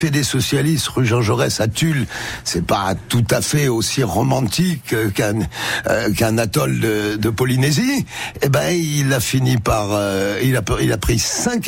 des socialistes rue Jean Jaurès à Tulle, c'est pas tout à fait aussi romantique qu'un atoll de Polynésie. Eh ben, il a fini par, il a pris 5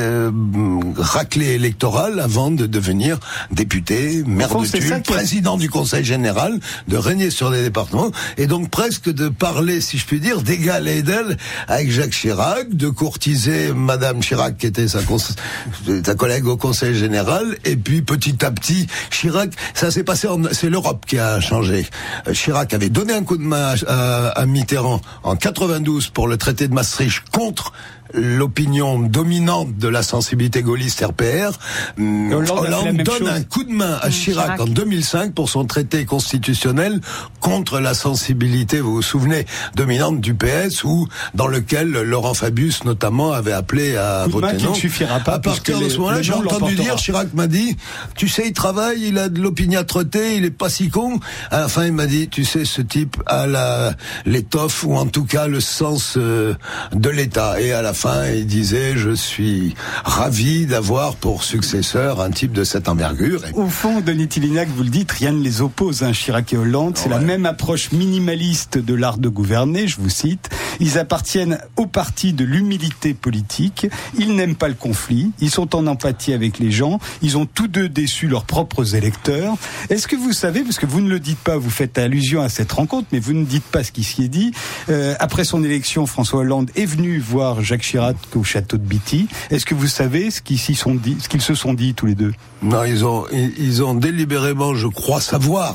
raclées électorales avant de devenir député, maire de Tulle, président du Conseil général, de régner sur les départements, et donc presque de parler, si je puis dire, d'égal et d'elle avec Jacques Chirac, de courtiser Madame Chirac, qui était sa collègue au Conseil général, et puis petit à petit, Chirac, ça s'est passé, c'est l'Europe qui a changé. Chirac avait donné un coup de main à Mitterrand en 92 pour le traité de Maastricht contre l'opinion dominante de la sensibilité gaulliste RPR. Hollande donne un coup de main à Chirac en 2005 pour son traité constitutionnel contre la sensibilité, vous vous souvenez, dominante du PS, ou dans lequel Laurent Fabius notamment avait appelé à voter non. Qui ne suffira pas. À partir de ce moment-là, j'ai entendu dire, Chirac m'a dit, tu sais, il travaille, il a de l'opiniâtreté, il est pas si con. À la fin, il m'a dit, tu sais, ce type a l'étoffe, ou en tout cas le sens de l'État. Et à la fin, il disait, je suis ravi d'avoir pour successeur un type de cette envergure. Au fond, Denis Tillignac, vous le dites, rien ne les oppose, Chirac et Hollande. C'est la même approche minimaliste de l'art de gouverner, je vous cite. Ils appartiennent au parti de l'humilité politique. Ils n'aiment pas le conflit. Ils sont en empathie avec les gens. Ils ont tous deux déçu leurs propres électeurs. Est-ce que vous savez, parce que vous ne le dites pas, vous faites allusion à cette rencontre, mais vous ne dites pas ce qui s'y est dit. Après son élection, François Hollande est venu voir Jacques Chirac au château de Bitty. Est-ce que vous savez ce qu'ils se sont dit tous les deux? Non, ils ont délibérément, je crois savoir,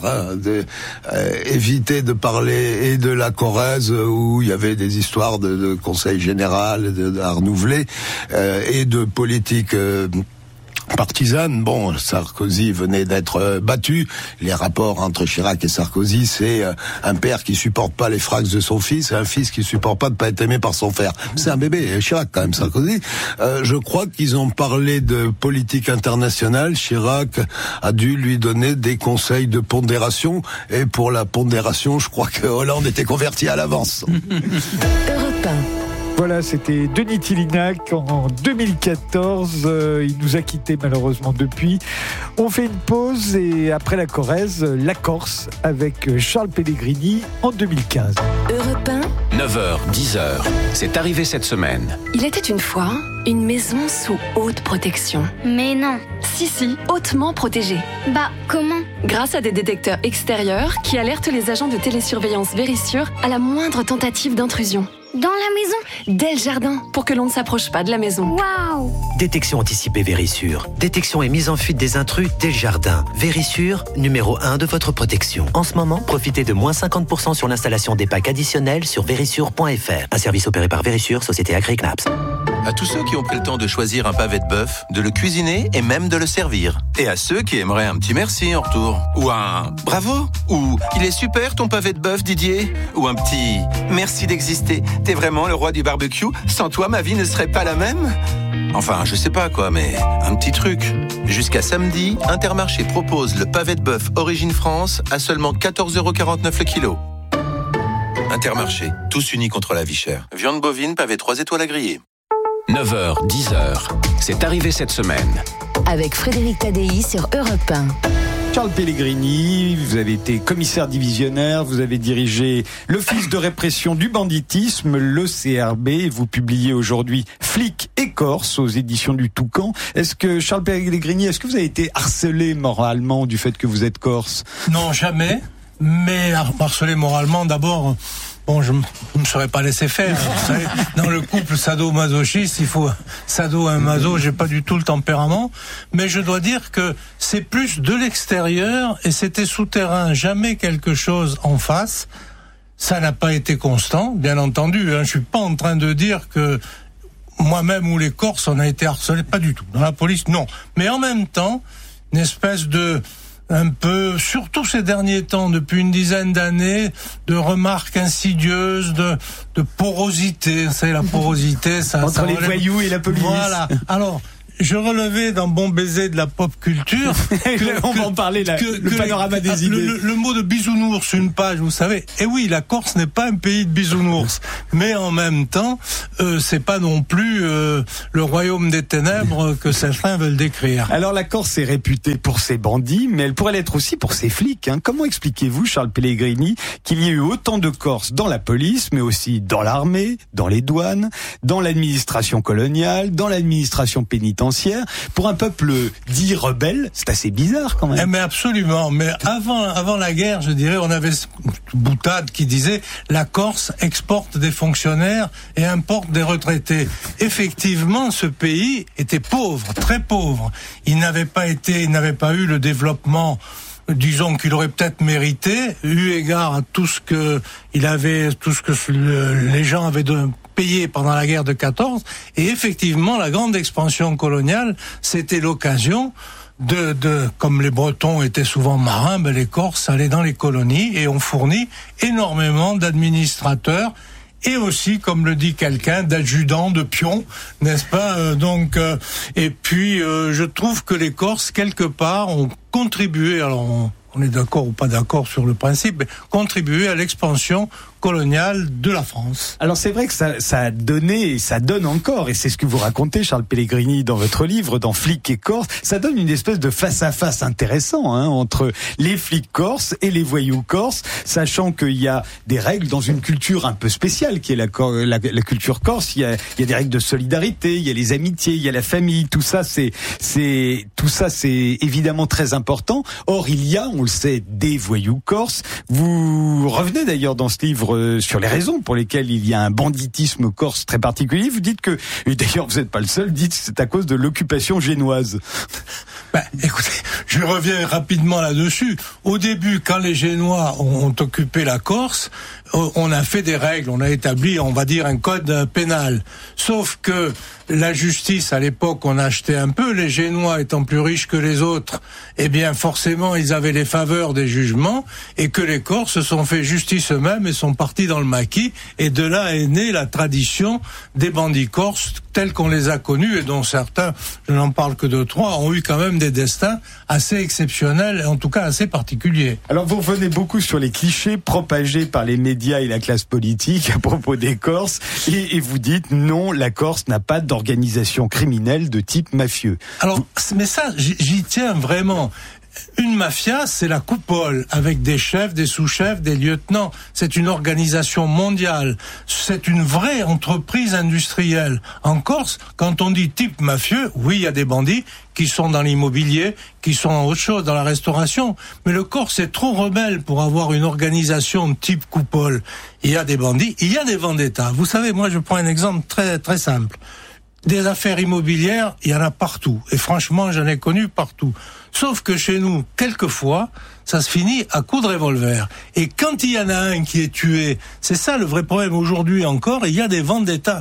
évité de parler et de la Corrèze où il y avait des histoires de conseil général, à renouveler, et de politique partisane. Bon, Sarkozy venait d'être battu. Les rapports entre Chirac et Sarkozy, c'est un père qui supporte pas les fracas de son fils et un fils qui supporte pas de pas être aimé par son frère. C'est un bébé, Chirac quand même, Sarkozy. Je crois qu'ils ont parlé de politique internationale. Chirac a dû lui donner des conseils de pondération, et pour la pondération, je crois que Hollande était converti à l'avance. Europe 1. Voilà, c'était Denis Tillignac en 2014. Il nous a quittés malheureusement depuis. On fait une pause et après la Corrèze, la Corse avec Charles Pellegrini en 2015. Europe 1. 9h, 10h. C'est arrivé cette semaine. Il était une fois une maison sous haute protection. Mais non. Si, hautement protégée. Bah, comment ? Grâce à des détecteurs extérieurs qui alertent les agents de télésurveillance Vérissure à la moindre tentative d'intrusion. Dans la maison ? Dès le jardin, pour que l'on ne s'approche pas de la maison. Waouh ! Détection anticipée Vérissure. Détection et mise en fuite des intrus dès le jardin. Vérissure, numéro 1 de votre protection. En ce moment, profitez de moins 50% sur l'installation des packs additionnels sur vérissure.fr. Un service opéré par Vérissure, société Agri-Knaps. À tous ceux qui ont pris le temps de choisir un pavé de bœuf, de le cuisiner et même de le servir. Et à ceux qui aimeraient un petit merci en retour. Ou un bravo. Ou il est super ton pavé de bœuf, Didier. Ou un petit merci d'exister. T'es vraiment le roi du barbecue. Sans toi, ma vie ne serait pas la même. Enfin, je sais pas quoi, mais un petit truc. Jusqu'à samedi, Intermarché propose le pavé de bœuf Origine France à seulement 14,49€ le kilo. Intermarché, tous unis contre la vie chère. Viande bovine, pavé 3 étoiles à griller. 9h, 10h. C'est arrivé cette semaine. Avec Frédéric Tadei sur Europe 1. Charles Pellegrini, vous avez été commissaire divisionnaire, vous avez dirigé l'Office de répression du banditisme, l'OCRB, vous publiez aujourd'hui Flics et Corse aux éditions du Toucan. Est-ce que, Charles Pellegrini, est-ce que vous avez été harcelé moralement du fait que vous êtes corse ? Non, jamais, mais harcelé moralement d'abord... Bon, je me serais pas laissé faire. Vous savez, dans le couple sado-masochiste, il faut sado un maso. J'ai pas du tout le tempérament, mais je dois dire que c'est plus de l'extérieur et c'était souterrain, jamais quelque chose en face. Ça n'a pas été constant, bien entendu. Je suis pas en train de dire que moi-même ou les Corses on a été harcelés, pas du tout. Dans la police, non. Mais en même temps, une espèce de un peu, surtout ces derniers temps, depuis une dizaine d'années, de remarques insidieuses, de porosité. Vous savez, la porosité, ça... Entre les voyous et la police. Voilà. Alors, je relevais dans Bon baiser de la pop culture on va en parler là, le panorama des idées. Le mot de bisounours, une page, vous savez. Et oui, la Corse n'est pas un pays de bisounours, mais en même temps, c'est pas non plus le royaume des ténèbres que certains veulent décrire. Alors la Corse est réputée pour ses bandits, mais elle pourrait l'être aussi pour ses flics. Comment expliquez-vous, Charles Pellegrini, qu'il y ait eu autant de Corses dans la police, mais aussi dans l'armée, dans les douanes, dans l'administration coloniale, dans l'administration pénitentiaire, pour un peuple dit rebelle? C'est assez bizarre quand même. Mais absolument. Mais avant la guerre, je dirais, on avait boutade qui disait la Corse exporte des fonctionnaires et importe des retraités. Effectivement, ce pays était pauvre, très pauvre. Il n'avait pas eu le développement, disons, qu'il aurait peut-être mérité, eu égard à tout ce que les gens avaient payé pendant la guerre de 14. Et effectivement, la grande expansion coloniale, c'était l'occasion comme les Bretons étaient souvent marins, les Corses allaient dans les colonies et ont fourni énormément d'administrateurs et aussi, comme le dit quelqu'un, d'adjudants, de pions, n'est-ce pas? Et puis, je trouve que les Corses, quelque part, ont contribué, alors on est d'accord ou pas d'accord sur le principe, mais contribué à l'expansion coloniale de la France. Alors c'est vrai que ça a donné et ça donne encore, et c'est ce que vous racontez, Charles Pellegrini, dans votre livre, dans Flics et Corses, ça donne une espèce de face-à-face intéressant entre les flics corses et les voyous corses, sachant qu'il y a des règles dans une culture un peu spéciale qui est la culture corse. Il y a des règles de solidarité, il y a les amitiés, il y a la famille, tout ça c'est évidemment très important. Or il y a, on le sait, des voyous corses. Vous revenez d'ailleurs dans ce livre sur les raisons pour lesquelles il y a un banditisme corse très particulier. Vous dites que, et d'ailleurs vous n'êtes pas le seul, dites que c'est à cause de l'occupation génoise. Écoutez, je reviens rapidement là-dessus. Au début, quand les Génois ont occupé la Corse, on a fait des règles, on a établi, on va dire, un code pénal. Sauf que la justice, à l'époque, on achetait un peu, les Génois étant plus riches que les autres, eh bien, forcément, ils avaient les faveurs des jugements, et que les Corses se sont fait justice eux-mêmes et sont partis dans le maquis, et de là est née la tradition des bandits corses, tels qu'on les a connus, et dont certains, je n'en parle que de 3, ont eu quand même des destins assez exceptionnels, et en tout cas assez particuliers. Alors, vous revenez beaucoup sur les clichés propagés par les médias et la classe politique à propos des Corses, et vous dites, non, la Corse n'a pas d'organisation criminelle de type mafieux. Alors, mais ça, j'y tiens vraiment. Une mafia, c'est la coupole, avec des chefs, des sous-chefs, des lieutenants. C'est une organisation mondiale. C'est une vraie entreprise industrielle. En Corse, quand on dit type mafieux, oui, il y a des bandits qui sont dans l'immobilier, qui sont dans autre chose, dans la restauration. Mais le Corse est trop rebelle pour avoir une organisation de type coupole. Il y a des bandits, il y a des vendettas. Vous savez, moi, je prends un exemple très, très simple. Des affaires immobilières, il y en a partout. Et franchement, j'en ai connu partout. Sauf que chez nous, quelquefois, ça se finit à coups de revolver. Et quand il y en a un qui est tué, c'est ça le vrai problème. Aujourd'hui encore, il y a des vendettas.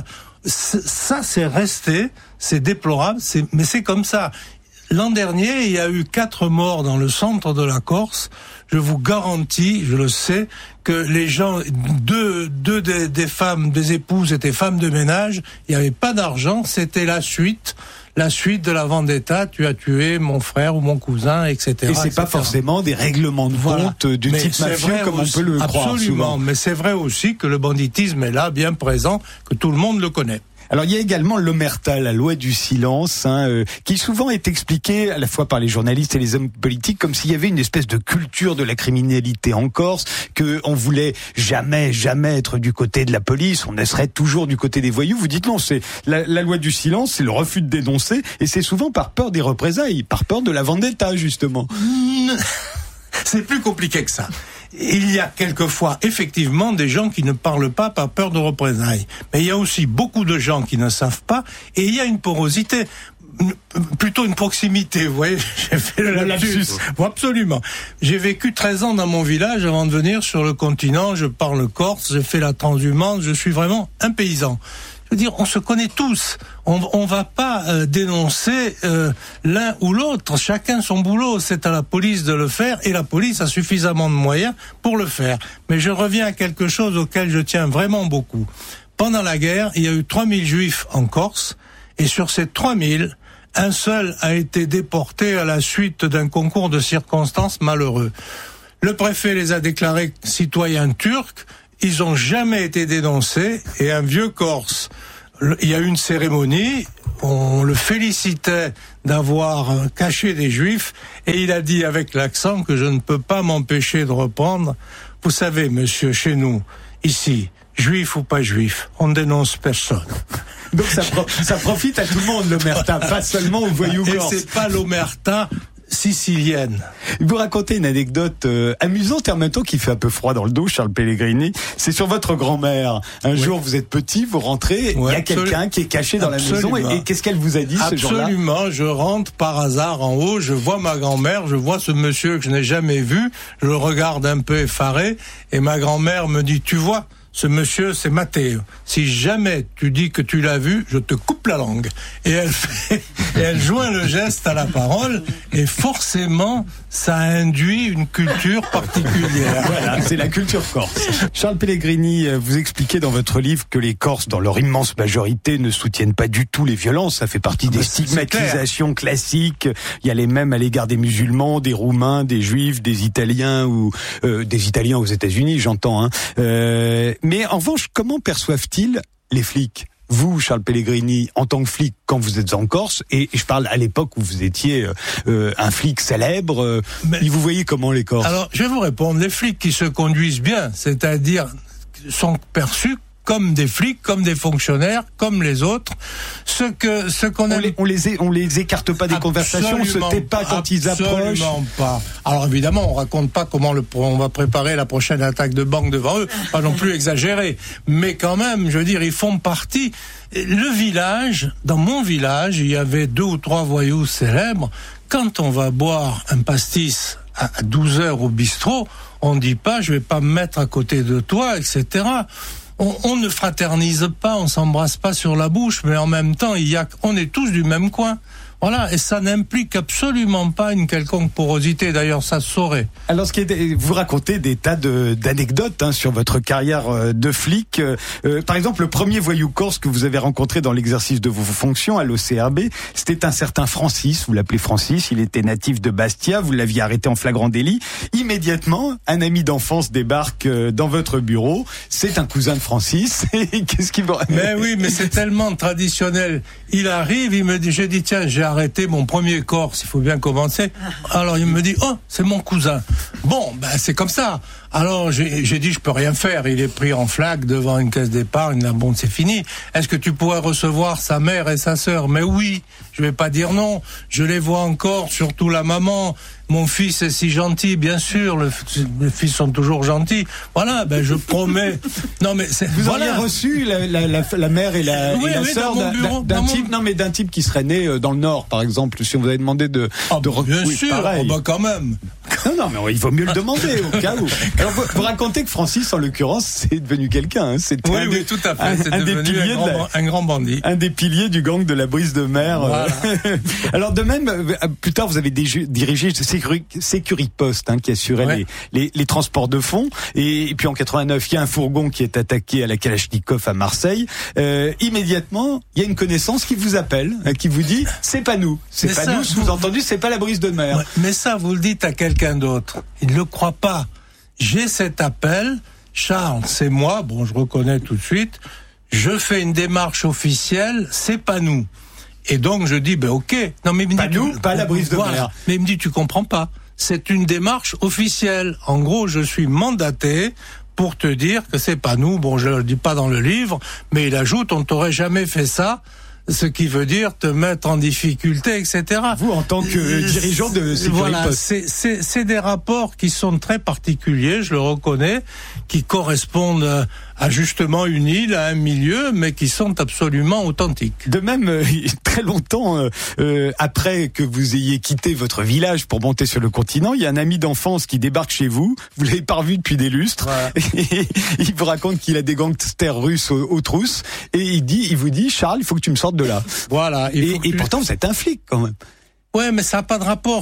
Ça, c'est resté, c'est déplorable, mais c'est comme ça. L'an dernier, il y a eu 4 morts dans le centre de la Corse. Je vous garantis, je le sais, que les gens, deux des femmes, des épouses étaient femmes de ménage. Il n'y avait pas d'argent, c'était la suite de la vendetta. Tu as tué mon frère ou mon cousin, etc. Et c'est pas forcément des règlements de compte du type mafieux comme on peut le croire. Absolument, mais c'est vrai aussi que le banditisme est là, bien présent, que tout le monde le connaît. Alors il y a également l'omerta, la loi du silence, qui souvent est expliquée à la fois par les journalistes et les hommes politiques comme s'il y avait une espèce de culture de la criminalité en Corse, que on voulait jamais être du côté de la police, on serait toujours du côté des voyous. Vous dites non, c'est la loi du silence, c'est le refus de dénoncer, et c'est souvent par peur des représailles, par peur de la vendetta justement. C'est plus compliqué que ça. Il y a quelquefois effectivement des gens qui ne parlent pas par peur de représailles. Mais il y a aussi beaucoup de gens qui ne savent pas, et il y a une porosité, plutôt une proximité, vous voyez, j'ai fait le lapsus. Absolument. J'ai vécu 13 ans dans mon village avant de venir sur le continent, je parle corse, j'ai fait la transhumance, je suis vraiment un paysan. Je veux dire, on se connaît tous. On va pas dénoncer l'un ou l'autre. Chacun son boulot. C'est à la police de le faire, et la police a suffisamment de moyens pour le faire. Mais je reviens à quelque chose auquel je tiens vraiment beaucoup. Pendant la guerre, il y a eu 3000 juifs en Corse, et sur ces 3000, Un seul a été déporté à la suite d'un concours de circonstances malheureux. Le préfet les a déclarés citoyens turcs. Ils n'ont jamais été dénoncés. Et un vieux Corse, il y a eu une cérémonie, on le félicitait d'avoir caché des Juifs, et il a dit avec l'accent que je ne peux pas m'empêcher de reprendre. Vous savez, monsieur, chez nous, ici, juif ou pas juif, on ne dénonce personne. Donc ça profite à tout le monde, l'omerta, pas seulement aux voyous corses. Et c'est pas l'omerta sicilienne. Vous racontez une anecdote amusante et en même temps qui fait un peu froid dans le dos, Charles Pellegrini. C'est sur votre grand-mère. Un jour, vous êtes petit, vous rentrez, il y a quelqu'un qui est caché dans la maison. Et qu'est-ce qu'elle vous a dit ce jour-là ? Absolument. Je rentre par hasard en haut, je vois ma grand-mère, je vois ce monsieur que je n'ai jamais vu, je le regarde un peu effaré, et ma grand-mère me dit, tu vois, ce monsieur, c'est Matteo. Si jamais tu dis que tu l'as vu, je te coupe la langue. Et elle joint le geste à la parole, et forcément, ça induit une culture particulière. Voilà, c'est la culture corse. Charles Pellegrini, vous expliquez dans votre livre que les Corses, dans leur immense majorité, ne soutiennent pas du tout les violences. Ça fait partie des stigmatisations classiques. Il y a les mêmes à l'égard des musulmans, des Roumains, des Juifs, des Italiens ou des Italiens aux États-Unis, j'entends. Mais en revanche, comment perçoivent-ils les flics ? Vous, Charles Pellegrini, en tant que flic, quand vous êtes en Corse, et je parle à l'époque où vous étiez un flic célèbre, ils vous voyaient comment, les Corses ? Alors, je vais vous répondre. Les flics qui se conduisent bien, c'est-à-dire sont perçus comme des flics, comme des fonctionnaires, comme les autres. On les écarte pas des conversations, on se tait pas quand ils approchent. Absolument pas. Alors évidemment, on raconte pas comment on va préparer la prochaine attaque de banque devant eux, pas non plus exagéré. Mais quand même, je veux dire, ils font partie. Le village, dans mon village, il y avait 2 ou 3 voyous célèbres. Quand on va boire un pastis à 12h au bistrot, on dit pas, je vais pas me mettre à côté de toi, etc. On ne fraternise pas, on s'embrasse pas sur la bouche, mais en même temps, on est tous du même coin. Voilà, et ça n'implique absolument pas une quelconque porosité. D'ailleurs, ça se saurait. Alors, vous racontez des tas d'anecdotes sur votre carrière de flic. Par exemple, le premier voyou corse que vous avez rencontré dans l'exercice de vos fonctions à l'OCRB, c'était un certain Francis. Vous l'appelez Francis. Il était natif de Bastia. Vous l'aviez arrêté en flagrant délit. Immédiatement, un ami d'enfance débarque dans votre bureau. C'est un cousin de Francis. Et qu'est-ce qu'il vous... Mais oui, mais c'est tellement traditionnel. Il arrive, il me dit, j'ai dit, tiens, j'ai arrêté mon premier Corse, il faut bien commencer. Alors il me dit, oh, c'est mon cousin. Bon, c'est comme ça. Alors j'ai dit, je peux rien faire. Il est pris en flaque devant une caisse d'épargne. Là, bon, c'est fini. Est-ce que tu pourrais recevoir sa mère et sa sœur ? Mais oui, je vais pas dire non. Je les vois encore, surtout la maman. Mon fils est si gentil, bien sûr. Les fils sont toujours gentils. Voilà, je promets. Non, mais vous auriez reçu la mère et la sœur d'un type qui serait né dans le Nord, par exemple. Si on vous avait demandé de bien sûr. Pareil. Quand même. Non, mais il vaut mieux le demander au cas où. Alors, vous racontez que Francis, en l'occurrence, c'est devenu quelqu'un. C'était oui, tout à fait. C'est devenu un grand bandit. Un des piliers du gang de la Brise de Mer. Voilà. Alors, de même, plus tard, vous avez dirigé Sécuripost, qui assurait les transports de fonds. Et puis, en 89, il y a un fourgon qui est attaqué à la Kalachnikov à Marseille. Immédiatement, il y a une connaissance qui vous appelle, qui vous dit, c'est pas nous. C'est pas nous, sous-entendu, c'est pas la Brise de Mer. Ouais, mais ça, vous le dites à quelqu'un d'autre. Il ne le croit pas. J'ai cet appel, Charles, c'est moi, bon, je reconnais tout de suite, je fais une démarche officielle, c'est pas nous. Et donc, je dis, ok. Non, mais il me pas dit, nous, pas la Brise de Mer. Mais il me dit, tu comprends pas. C'est une démarche officielle. En gros, je suis mandaté pour te dire que c'est pas nous. Bon, je le dis pas dans le livre, mais il ajoute, on t'aurait jamais fait ça. Ce qui veut dire te mettre en difficulté, etc. Vous, en tant que dirigeant de Sécuripost. Voilà, c'est des rapports qui sont très particuliers, je le reconnais, qui correspondent à justement une île, à un milieu, mais qui sont absolument authentiques. De même, très longtemps après que vous ayez quitté votre village pour monter sur le continent, il y a un ami d'enfance qui débarque chez vous. Vous l'avez pas revu depuis des lustres. Ouais. Et il vous raconte qu'il a des gangsters russes aux trousses. Et il vous dit, Charles, il faut que tu me sortes de là. Voilà. Et pourtant, vous êtes un flic quand même. Ouais, mais ça n'a pas de rapport.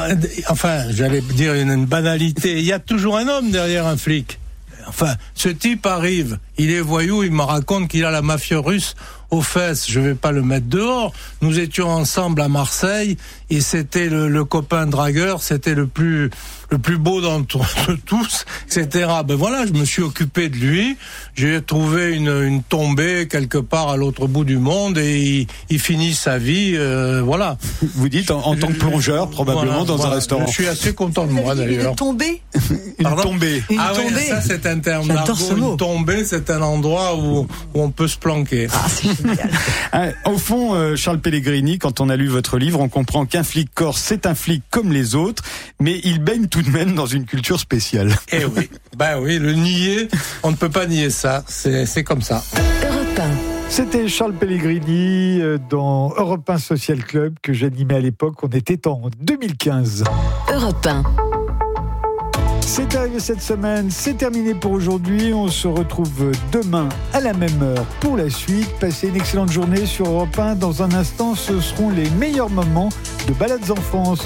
J'allais dire une banalité. Il y a toujours un homme derrière un flic. Enfin, ce type arrive, il est voyou, il me raconte qu'il a la mafia russe aux fesses. Je vais pas le mettre dehors. Nous étions ensemble à Marseille et c'était le copain dragueur, c'était le plus beau d'entre tous, etc. Ben voilà, je me suis occupé de lui. J'ai trouvé une tombée quelque part à l'autre bout du monde et il finit sa vie, voilà. Vous dites en tant que plongeur, probablement, dans un restaurant. Je suis assez content de moi, d'ailleurs. Une tombée. Une tombée. Ah oui, tombée. ça c'est un terme d'argot. Une tombée, c'est un endroit où on peut se planquer. Ah, c'est génial. Au fond, Charles Pellegrini, quand on a lu votre livre, on comprend qu'un flic corse, c'est un flic comme les autres, mais il baigne tout de même dans une culture spéciale. Eh oui, le nier, on ne peut pas nier ça, c'est comme ça. Europe 1. C'était Charles Pellegrini dans Europe 1 Social Club que j'animais à l'époque. On était en 2015. Europe 1. C'est arrivé cette semaine, c'est terminé pour aujourd'hui. On se retrouve demain à la même heure pour la suite. Passez une excellente journée sur Europe 1. Dans un instant, ce seront les meilleurs moments de Balades en France.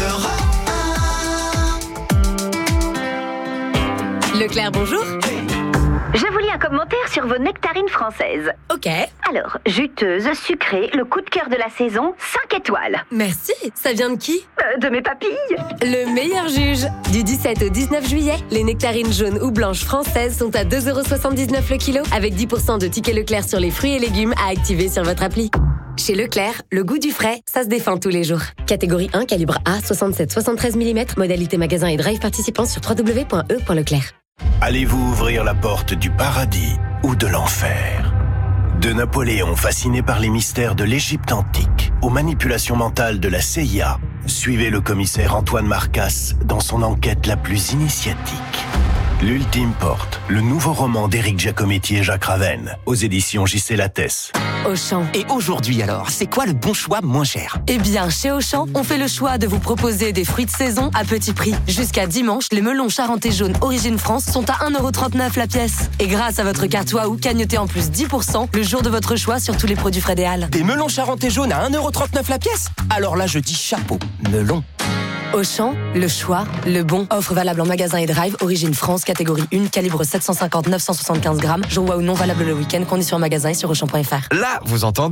Leclerc, bonjour. Je vous lis un commentaire sur vos nectarines françaises. Ok. Alors, juteuse, sucrée, le coup de cœur de la saison, 5 étoiles. Merci. Ça vient de qui ? De mes papilles. Le meilleur juge. Du 17 au 19 juillet, les nectarines jaunes ou blanches françaises sont à 2,79€ le kilo, avec 10% de tickets Leclerc sur les fruits et légumes à activer sur votre appli. Chez Leclerc, le goût du frais, ça se défend tous les jours. Catégorie 1, calibre A, 67-73 mm, modalité magasin et drive participant sur www.e.leclerc. Allez-vous ouvrir la porte du paradis ou de l'enfer ? De Napoléon fasciné par les mystères de l'Égypte antique aux manipulations mentales de la CIA, suivez le commissaire Antoine Marcasse dans son enquête la plus initiatique. L'Ultime Porte, le nouveau roman d'Éric Giacometti et Jacques Ravenne, aux éditions J.C. Lattès. Auchan. Et aujourd'hui alors, c'est quoi le bon choix moins cher ? Eh bien, chez Auchan, on fait le choix de vous proposer des fruits de saison à petit prix. Jusqu'à dimanche, les melons charentais jaunes Origine France sont à 1,39€ la pièce. Et grâce à votre carte Waouh, cagnotez en plus 10% le jour de votre choix sur tous les produits frais des Halles. Des melons charentais jaunes à 1,39€ la pièce ? Alors là, je dis chapeau, melon. Auchan, le choix, le bon. Offre valable en magasin et drive, Origine France, catégorie 1, calibre 750-975 grammes. Jour Waouh non valable le week-end, conditions en magasin et sur Auchan.fr. Là, vous entendez ?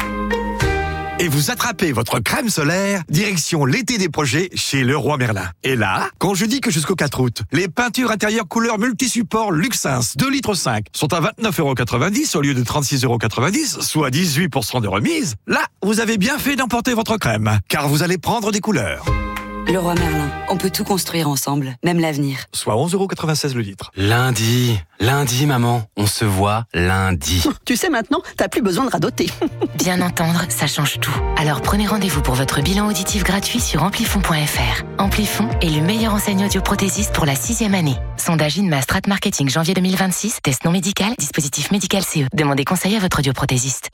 Et vous attrapez votre crème solaire, direction l'été des projets chez Leroy Merlin. Et là, quand je dis que jusqu'au 4 août, les peintures intérieures couleur multi-support Luxins 2,5 litres sont à 29,90€ au lieu de 36,90€, soit 18% de remise, là, vous avez bien fait d'emporter votre crème, car vous allez prendre des couleurs. Leroy Merlin, on peut tout construire ensemble, même l'avenir. Soit 11,96€ le litre. Lundi, maman, on se voit lundi. Tu sais maintenant, t'as plus besoin de radoter. Bien entendre, ça change tout. Alors prenez rendez-vous pour votre bilan auditif gratuit sur amplifon.fr. Amplifon est le meilleur enseigne audioprothésiste pour la 6e année. Sondage INMA Strat Marketing janvier 2026, test non médical, dispositif médical CE. Demandez conseil à votre audioprothésiste.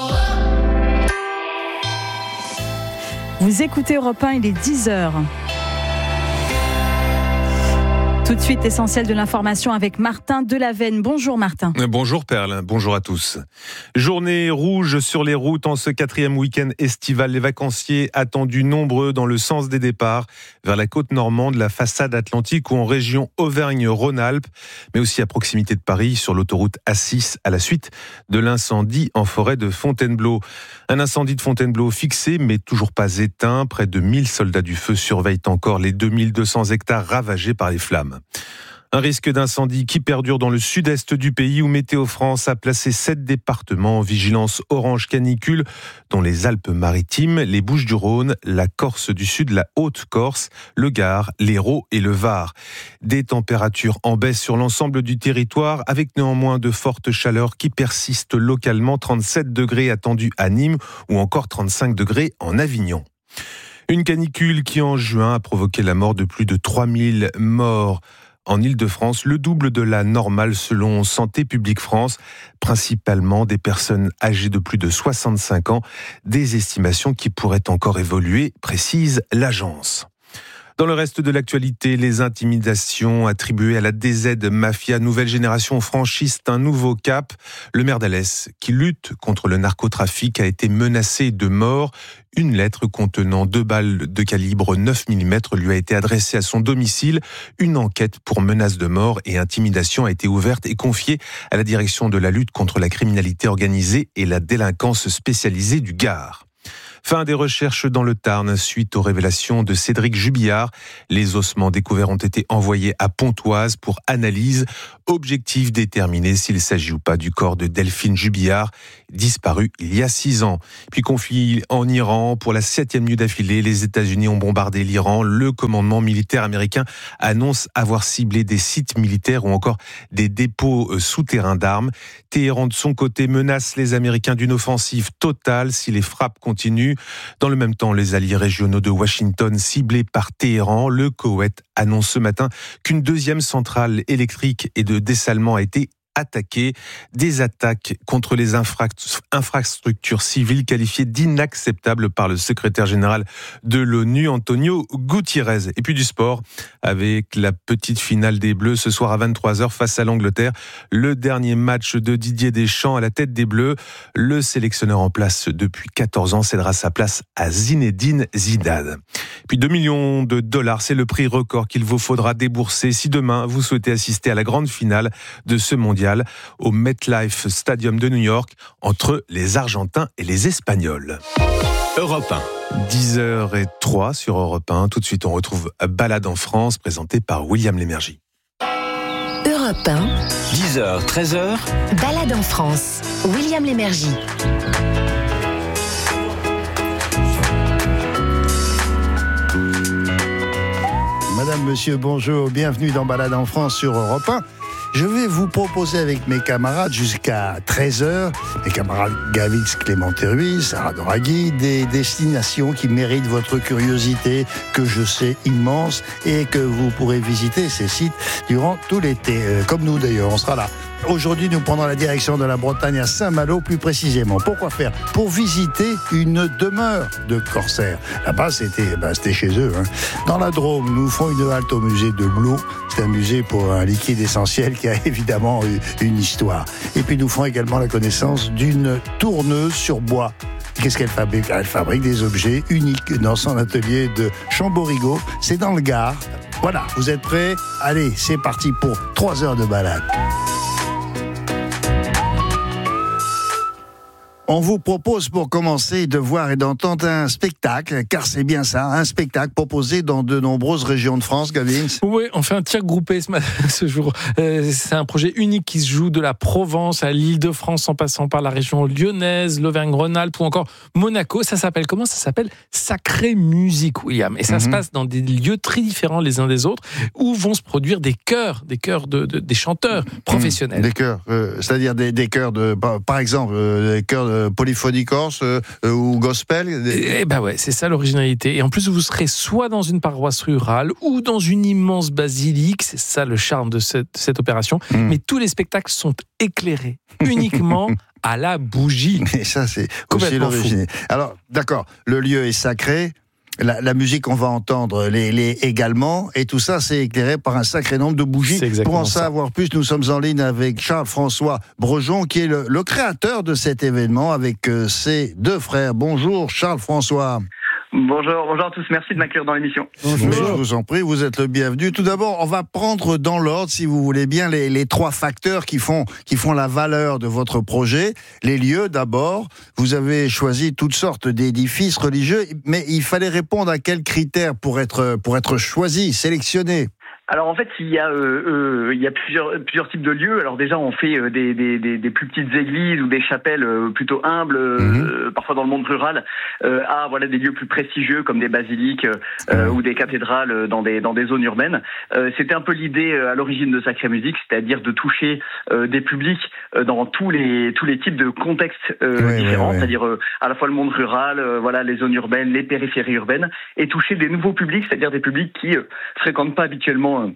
Vous écoutez Europe 1, il est 10h. Tout de suite, l'essentiel de l'information avec Martin Delavenne. Bonjour Martin. Bonjour Perle, bonjour à tous. Journée rouge sur les routes en ce 4e week-end estival. Les vacanciers attendus nombreux dans le sens des départs vers la côte normande, la façade atlantique ou en région Auvergne-Rhône-Alpes, mais aussi à proximité de Paris sur l'autoroute A6 à la suite de l'incendie en forêt de Fontainebleau. Un incendie de Fontainebleau fixé mais toujours pas éteint. Près de 1000 soldats du feu surveillent encore les 2200 hectares ravagés par les flammes. Un risque d'incendie qui perdure dans le sud-est du pays où Météo France a placé 7 départements en vigilance orange canicule, dont les Alpes-Maritimes, les Bouches-du-Rhône, la Corse du Sud, la Haute-Corse, le Gard, l'Hérault et le Var. Des températures en baisse sur l'ensemble du territoire, avec néanmoins de fortes chaleurs qui persistent localement, 37 degrés attendus à Nîmes ou encore 35 degrés en Avignon. Une canicule qui en juin a provoqué la mort de plus de 3000 morts en Île-de-France, le double de la normale selon Santé publique France, principalement des personnes âgées de plus de 65 ans, des estimations qui pourraient encore évoluer, précise l'agence. Dans le reste de l'actualité, les intimidations attribuées à la DZ Mafia Nouvelle Génération franchissent un nouveau cap. Le maire d'Alès, qui lutte contre le narcotrafic, a été menacé de mort. Une lettre contenant 2 balles de calibre 9 mm lui a été adressée à son domicile. Une enquête pour menace de mort et intimidation a été ouverte et confiée à la direction de la lutte contre la criminalité organisée et la délinquance spécialisée du Gard. Fin des recherches dans le Tarn suite aux révélations de Cédric Jubillard. Les ossements découverts ont été envoyés à Pontoise pour analyse. Objectif déterminer s'il s'agit ou pas du corps de Delphine Jubillard, disparu il y a 6 ans. Puis conflit en Iran. Pour la 7e nuit d'affilée, les États-Unis ont bombardé l'Iran. Le commandement militaire américain annonce avoir ciblé des sites militaires ou encore des dépôts souterrains d'armes. Téhéran, de son côté, menace les Américains d'une offensive totale si les frappes continuent. Dans le même temps, les alliés régionaux de Washington ciblés par Téhéran, le Koweït annonce ce matin qu'une 2e centrale électrique et de dessalement a été attaquée. Des attaques contre les infrastructures civiles qualifiées d'inacceptables par le secrétaire général de l'ONU, Antonio Guterres. Et puis du sport, avec la petite finale des Bleus ce soir à 23h face à l'Angleterre. Le dernier match de Didier Deschamps à la tête des Bleus. Le sélectionneur en place depuis 14 ans cédera sa place à Zinedine Zidane. Puis 2 millions de dollars, c'est le prix record qu'il vous faudra débourser si demain vous souhaitez assister à la grande finale de ce mondial au MetLife Stadium de New York entre les Argentins et les Espagnols. Europe 1. 10h03 sur Europe 1. Tout de suite, on retrouve Balade en France, présenté par William Lémergie. Europe 1. 10h, 13h. Balade en France. William Lémergie. Madame, monsieur, bonjour, bienvenue dans Balade en France sur Europe 1. Je vais vous proposer avec mes camarades jusqu'à 13h, mes camarades Gavix, Clément Ruiz, Sarah Doraghi, des destinations qui méritent votre curiosité, que je sais immense, et que vous pourrez visiter ces sites durant tout l'été. Comme nous d'ailleurs, on sera là. Aujourd'hui, nous prendrons la direction de la Bretagne à Saint-Malo, plus précisément. Pourquoi faire ? Pour visiter une demeure de corsaires. Là-bas, c'était chez eux. Dans la Drôme, nous ferons une halte au musée de Blot. C'est un musée pour un liquide essentiel qui a évidemment une histoire. Et puis, nous ferons également la connaissance d'une tourneuse sur bois. Qu'est-ce qu'elle fabrique ? Elle fabrique des objets uniques dans son atelier de Chamborigot. C'est dans le Gard. Voilà, vous êtes prêts ? Allez, c'est parti pour 3 heures de balade. On vous propose pour commencer de voir et d'entendre un spectacle, car c'est bien ça, un spectacle proposé dans de nombreuses régions de France, Gavin. Oui, on fait un tir groupé ce jour. C'est un projet unique qui se joue de la Provence à l'Île-de-France en passant par la région lyonnaise, l'Auvergne-Rhône-Alpes ou encore Monaco. Ça s'appelle comment ? Ça s'appelle Sacrée Musique, William. Et ça se passe dans des lieux très différents les uns des autres où vont se produire des chœurs des chanteurs professionnels. Des chœurs, c'est-à-dire des chœurs de, par exemple, des chœurs de polyphonie corse ou gospel. Eh ben ouais, c'est ça l'originalité. Et en plus, vous serez soit dans une paroisse rurale ou dans une immense basilique. C'est ça le charme de cette opération. Mais tous les spectacles sont éclairés uniquement à la bougie. Et ça, c'est aussi l'origine. Alors, d'accord, le lieu est sacré. La musique qu'on va entendre également, et tout ça c'est éclairé par un sacré nombre de bougies. Pour en savoir plus, nous sommes en ligne avec Charles-François Brejon, qui est le créateur de cet événement avec ses 2 frères. Bonjour Charles-François. Bonjour à tous, merci de m'accueillir dans l'émission. Bonjour. Je vous en prie, vous êtes le bienvenu. Tout d'abord, on va prendre dans l'ordre, si vous voulez bien, les 3 facteurs qui font la valeur de votre projet. Les lieux, d'abord. Vous avez choisi toutes sortes d'édifices religieux, mais il fallait répondre à quels critères pour être choisi, sélectionné? Alors en fait, il y a plusieurs types de lieux. Alors déjà, on fait des plus petites églises ou des chapelles plutôt humbles, parfois dans le monde rural, à des lieux plus prestigieux comme des basiliques ou des cathédrales dans des zones urbaines. C'était un peu l'idée à l'origine de Sacrée Musique, c'est-à-dire de toucher des publics dans tous les types de contextes différents, c'est-à-dire à la fois le monde rural, les zones urbaines, les périphéries urbaines, et toucher des nouveaux publics, c'est-à-dire des publics qui fréquentent pas habituellement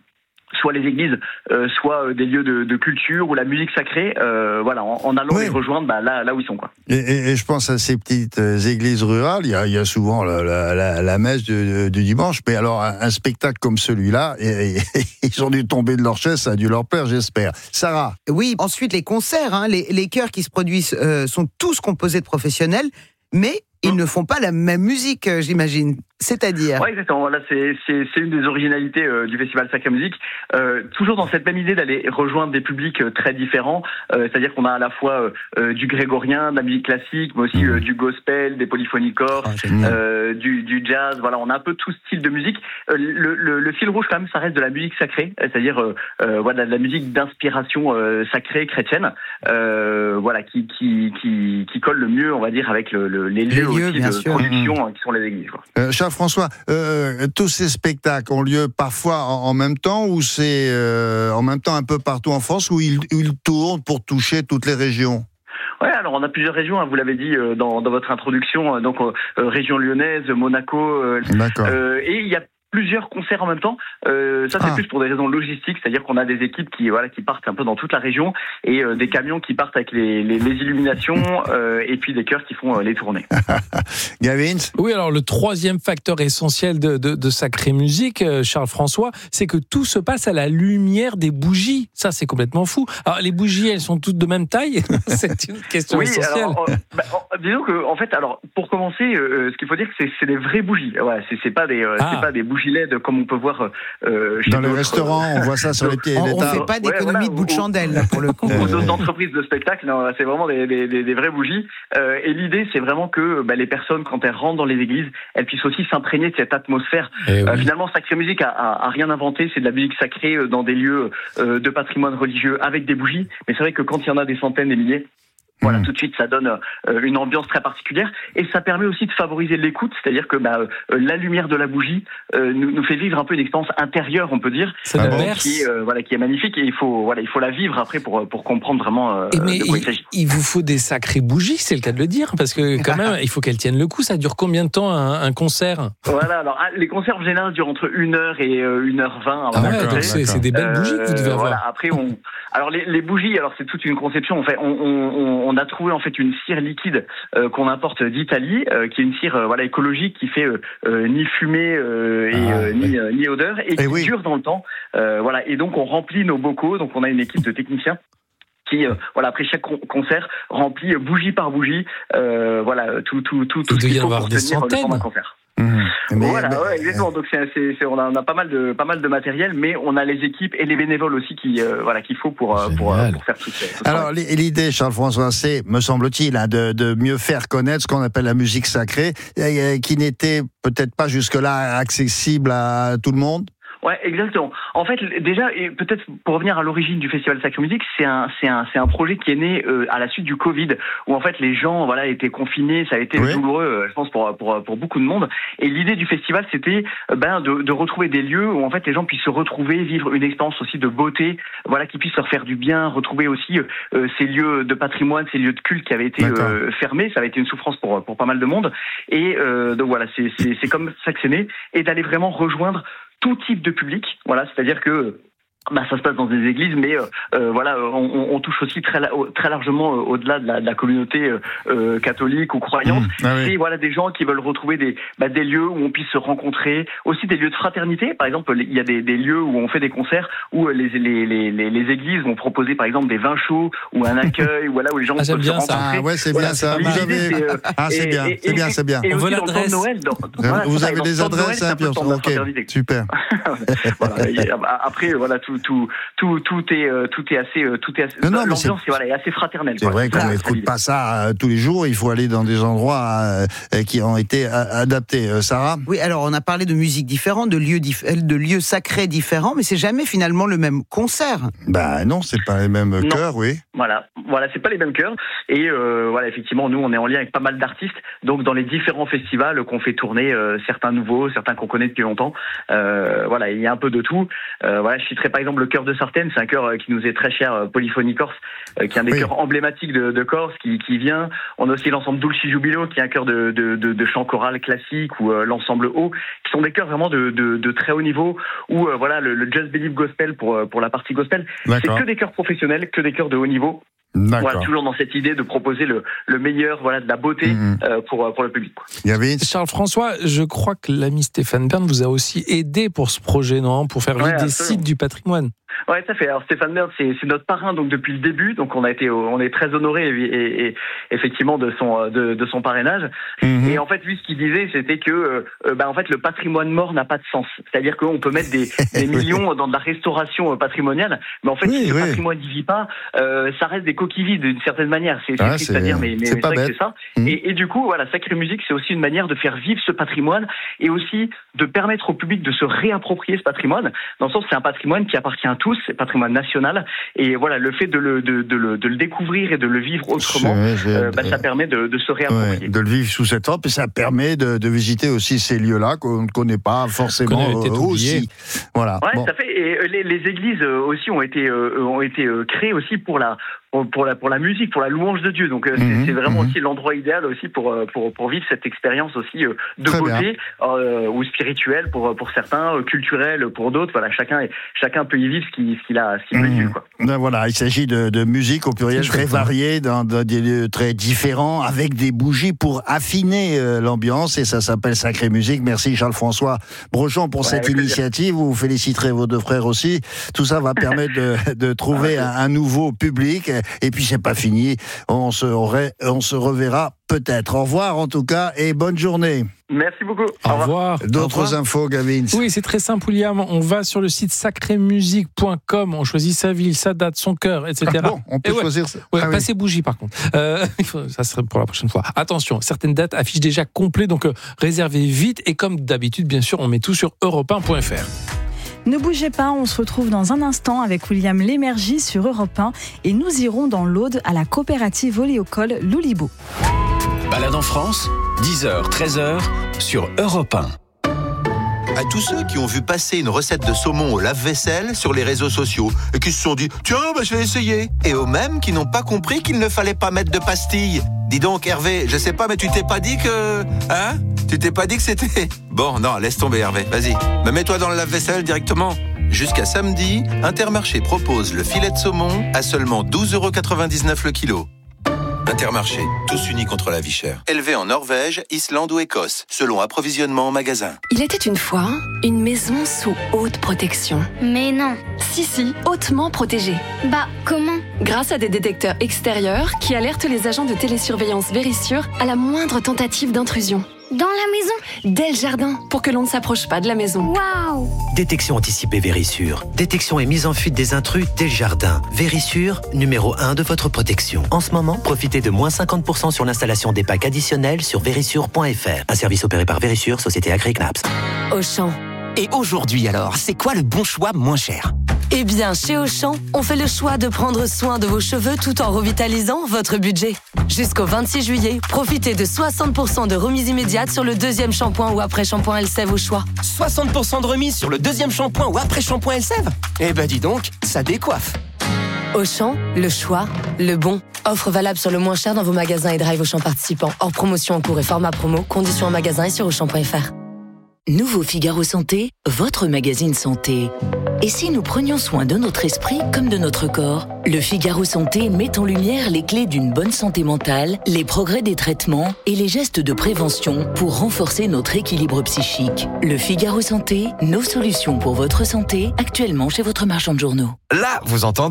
soit les églises, soit des lieux de culture ou la musique sacrée, en allant les rejoindre là où ils sont, quoi. Et je pense à ces petites églises rurales, il y a souvent la messe du dimanche, mais alors un spectacle comme celui-là, ils ont dû tomber de leur chaise, ça a dû leur plaire, j'espère. Sarah? Oui, ensuite les concerts, les chœurs qui se produisent sont tous composés de professionnels, mais ils ne font pas la même musique, j'imagine. C'est-à-dire ? Oui, exactement. Là, c'est une des originalités du Festival Sacrée Musique. Toujours dans cette même idée d'aller rejoindre des publics très différents. C'est-à-dire qu'on a à la fois du grégorien, de la musique classique, mais aussi du gospel, des polyphonies corses, du jazz. Voilà, on a un peu tout style de musique. Le fil rouge, quand même, ça reste de la musique sacrée, c'est-à-dire de la musique d'inspiration sacrée chrétienne. Qui colle le mieux, on va dire, avec les lieux aussi de production qui sont les églises. Charles-François, tous ces spectacles ont lieu parfois en même temps ou c'est en même temps un peu partout en France où ils tournent pour toucher toutes les régions? Ouais, alors on a plusieurs régions, vous l'avez dit dans votre introduction, donc région lyonnaise, Monaco, et il y a plusieurs concerts en même temps. Ça, c'est plus pour des raisons logistiques, c'est-à-dire qu'on a des équipes qui partent un peu dans toute la région et des camions qui partent avec les illuminations et puis des chœurs qui font les tournées. Gavin? Oui, alors le troisième facteur essentiel de Sacrée Musique, Charles-François, c'est que tout se passe à la lumière des bougies. Ça, c'est complètement fou. Alors, les bougies, elles sont toutes de même taille? C'est une question essentielle. Alors, disons que, en fait, pour commencer, ce qu'il faut dire, c'est des vraies bougies. Ouais, c'est pas des bougies LED comme on peut voir dans les restaurants, on voit ça sur les pieds. On ne fait pas d'économie de bout de chandelle là, pour le coup. Ou d'autres entreprises de spectacle, non, c'est vraiment des vraies bougies. Et l'idée, c'est vraiment que les personnes, quand elles rentrent dans les églises, elles puissent aussi s'imprégner de cette atmosphère. Finalement, Sacrée Musique a rien inventé, c'est de la musique sacrée dans des lieux de patrimoine religieux avec des bougies. Mais c'est vrai que quand il y en a des centaines, des milliers, tout de suite, ça donne une ambiance très particulière et ça permet aussi de favoriser l'écoute, c'est-à-dire que la lumière de la bougie nous fait vivre un peu une expérience intérieure, on peut dire, qui est magnifique et il faut la vivre après pour comprendre vraiment de quoi il s'agit. Il vous faut des sacrées bougies, c'est le cas de le dire, parce que quand même, il faut qu'elles tiennent le coup. Ça dure combien de temps un concert? Voilà, alors les concerts en général durent entre 1h et 1h20. Donc c'est des belles bougies que vous devez avoir. Après, alors les bougies, alors c'est toute une conception. En fait, on a trouvé en fait une cire liquide qu'on importe d'Italie, qui est une cire écologique qui fait ni fumée ni odeur et qui dure dans le temps. Et donc on remplit nos bocaux. Donc on a une équipe de techniciens qui après chaque concert remplit bougie par bougie tout ce qu'il faut pour tenir le temps d'un concert. Exactement. Donc on a pas mal de matériel, mais on a les équipes et les bénévoles aussi qu'il faut pour faire tout ça. Alors l'idée, Charles-François, c'est, me semble-t-il, de mieux faire connaître ce qu'on appelle la musique sacrée, qui n'était peut-être pas jusque-là accessible à tout le monde. Ouais, exactement. En fait, déjà, et peut-être pour revenir à l'origine du Festival Sacrée Musique, c'est un projet qui est né à la suite du Covid, où en fait les gens étaient confinés, ça a été douloureux, je pense pour beaucoup de monde. Et l'idée du festival, c'était de retrouver des lieux où en fait les gens puissent se retrouver, vivre une expérience aussi de beauté, qui puisse leur faire du bien, retrouver aussi ces lieux de patrimoine, ces lieux de culte qui avaient été fermés. Ça avait été une souffrance pour pas mal de monde. Et donc voilà, c'est comme ça que c'est né, et d'aller vraiment rejoindre tout type de public, c'est-à-dire que ça se passe dans des églises, mais on touche aussi très largement au-delà de la communauté catholique ou croyante. Et des gens qui veulent retrouver des lieux où on puisse se rencontrer, aussi des lieux de fraternité. Par exemple, il y a des lieux où on fait des concerts où les églises vont proposer par exemple des vins chauds ou un accueil où les gens peuvent se rencontrer. C'est bien ça. C'est bien. Et on veut l'adresse. Vous avez des adresses, super. Après tout est assez l'ambiance est assez fraternelle. C'est vrai qu'on n'écoute pas ça tous les jours. Il faut aller dans des endroits qui ont été adaptés. Sarah? Oui, alors on a parlé de musique différente, de lieux sacrés différents, mais c'est jamais finalement le même concert. Non, c'est pas les mêmes chœurs, oui. Voilà, c'est pas les mêmes chœurs. Et effectivement, nous on est en lien avec pas mal d'artistes. Donc dans les différents festivals qu'on fait tourner, certains nouveaux, certains qu'on connaît depuis longtemps. voilà, il y a un peu de tout. Voilà, je citerai par exemple le chœur de Sartène, c'est un chœur qui nous est très cher, Polyphonie Corse, qui est un des chœurs emblématiques de Corse, qui vient. On a aussi l'ensemble Dulci Jubilo, qui est un chœur de chant choral classique, ou l'ensemble O, qui sont des chœurs vraiment de très haut niveau, ou voilà, le Just Believe Gospel pour la partie gospel. C'est que des chœurs professionnels, que des chœurs de haut niveau. Voilà, toujours dans cette idée de proposer le meilleur, voilà, de la beauté pour le public. Charles-François, je crois que l'ami Stéphane Bern vous a aussi aidé pour ce projet, non, pour faire vivre des sites du patrimoine. Ouais, ça fait. Alors Stéphane Bern, c'est notre parrain donc depuis le début, donc on est très honoré et effectivement de son parrainage. Et en fait, lui, ce qu'il disait, c'était que en fait le patrimoine mort n'a pas de sens. C'est-à-dire qu'on peut mettre des millions dans de la restauration patrimoniale, mais en fait si le patrimoine n'y vit pas, ça reste des coquilles vides d'une certaine manière. C'est triste à dire, mais c'est vrai que c'est ça. Et du coup, voilà, Sacrée Musique, c'est aussi une manière de faire vivre ce patrimoine et aussi de permettre au public de se réapproprier ce patrimoine. Dans le sens, c'est un patrimoine qui appartient à tous, c'est patrimoine national, et voilà, le fait de le découvrir et de le vivre autrement, ça permet de se réapproprier. De le vivre sous cette forme, et ça permet de visiter aussi ces lieux-là qu'on ne connaît pas forcément aussi. Voilà. Ouais, ça fait. Et les églises aussi ont été créées aussi pour la musique, pour la louange de Dieu. Donc c'est vraiment aussi l'endroit idéal aussi pour vivre cette expérience aussi de beauté ou spirituelle pour certains, culturelle pour d'autres. Voilà, chacun peut y vivre ce qu'il veut vivre, quoi. Ben voilà, il s'agit de musique au pluriel très variée dans des lieux très différents, avec des bougies pour affiner l'ambiance, et ça s'appelle Sacrée Musique. Merci Charles-François Brochon pour cette initiative. Vous féliciterez vos deux frères aussi. Tout ça va permettre de trouver un nouveau public. Et puis c'est pas fini, on se reverra peut-être. Au revoir en tout cas, et bonne journée. Merci beaucoup. Au revoir. D'autres infos, Gavin? Oui, c'est très simple, William. On va sur le site sacrémusique.com, on choisit sa ville, sa date, son cœur, etc. Ah bon, on peut choisir ça. Passer bougie par contre. Ça serait pour la prochaine fois. Attention, certaines dates affichent déjà complet, donc réservez vite. Et comme d'habitude, bien sûr, on met tout sur europe1.fr. Ne bougez pas, on se retrouve dans un instant avec William Lémergie sur Europe 1 et nous irons dans l'Aude à la coopérative oléocole Loulibo. Balade en France, 10h, 13h sur Europe 1. À tous ceux qui ont vu passer une recette de saumon au lave-vaisselle sur les réseaux sociaux et qui se sont dit « Tiens, je vais essayer ». Et aux mêmes qui n'ont pas compris qu'il ne fallait pas mettre de pastilles. Dis donc Hervé, je sais pas, mais tu t'es pas dit que... Hein ? Tu t'es pas dit que c'était... Bon, non, laisse tomber Hervé, vas-y. Mais mets-toi dans le lave-vaisselle directement. Jusqu'à samedi, Intermarché propose le filet de saumon à seulement 12,99€ le kilo. Intermarché, tous unis contre la vie chère. Élevé en Norvège, Islande ou Écosse, selon approvisionnement en magasin. Il était une fois une maison sous haute protection. Mais non. Si, hautement protégée. Bah, comment ? Grâce à des détecteurs extérieurs qui alertent les agents de télésurveillance Vérissure à la moindre tentative d'intrusion. Dans la maison ? Dès le jardin, pour que l'on ne s'approche pas de la maison. Waouh ! Détection anticipée Vérissure. Détection et mise en fuite des intrus dès le jardin. Vérissure, numéro 1 de votre protection. En ce moment, profitez de moins 50% sur l'installation des packs additionnels sur vérissure.fr. Un service opéré par Vérissure, société agréée CNAPS. Auchan. Et aujourd'hui alors, c'est quoi le bon choix moins cher ? Eh bien, chez Auchan, on fait le choix de prendre soin de vos cheveux tout en revitalisant votre budget. Jusqu'au 26 juillet, profitez de 60% de remise immédiate sur le deuxième shampoing ou après-shampoing Elseve au choix. 60% de remise sur le deuxième shampoing ou après-shampoing Elseve ? Eh ben dis donc, ça décoiffe. Auchan, le choix, le bon. Offre valable sur le moins cher dans vos magasins et drive Auchan participants. Hors promotion en cours et format promo. Conditions en magasin et sur Auchan.fr. Nouveau Figaro Santé, votre magazine santé. Et si nous prenions soin de notre esprit comme de notre corps ? Le Figaro Santé met en lumière les clés d'une bonne santé mentale, les progrès des traitements et les gestes de prévention pour renforcer notre équilibre psychique. Le Figaro Santé, nos solutions pour votre santé, actuellement chez votre marchand de journaux. Là, vous entendez ?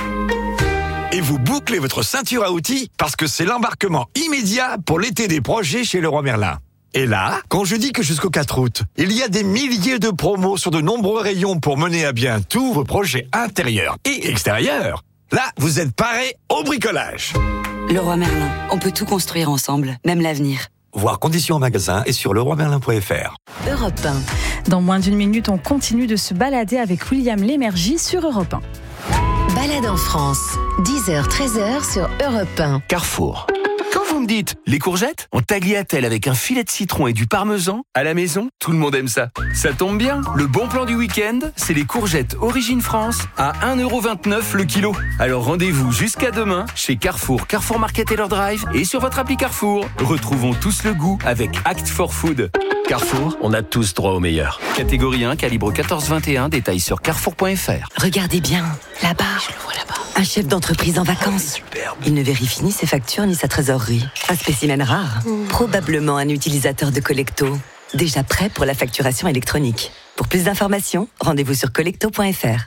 Et vous bouclez votre ceinture à outils parce que c'est l'embarquement immédiat pour l'été des projets chez Leroy Merlin. Et là, quand je dis que jusqu'au 4 août, il y a des milliers de promos sur de nombreux rayons pour mener à bien tous vos projets intérieurs et extérieurs, là, vous êtes parés au bricolage. Leroy Merlin, on peut tout construire ensemble, même l'avenir. Voir conditions en magasin et sur leroymerlin.fr. Europe 1. Dans moins d'une minute, on continue de se balader avec William Lémergie sur Europe 1. Balade en France, 10h, 13h sur Europe 1. Carrefour. Quand vous me dites, les courgettes, en tagliatelle avec un filet de citron et du parmesan, à la maison, tout le monde aime ça. Ça tombe bien, le bon plan du week-end, c'est les courgettes Origine France à 1,29€ le kilo. Alors rendez-vous jusqu'à demain chez Carrefour, Carrefour Market et leur drive et sur votre appli Carrefour. Retrouvons tous le goût avec Act for Food. Carrefour, on a tous droit au meilleur. Catégorie 1, calibre 14-21, détails sur carrefour.fr. Regardez bien, là-bas. Je le vois là-bas. Un chef d'entreprise en vacances. Superbe. Il ne vérifie ni ses factures ni sa trésorerie. Un spécimen rare. Probablement un utilisateur de Collecto. Déjà prêt pour la facturation électronique. Pour plus d'informations, rendez-vous sur collecto.fr.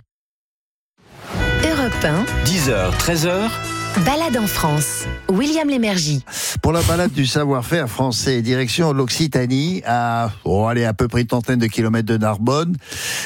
Europe 1, 10h, 13h. balade en France. William Lémergie. Pour la balade du savoir-faire français, direction l'Occitanie, à peu près une trentaine de kilomètres de Narbonne.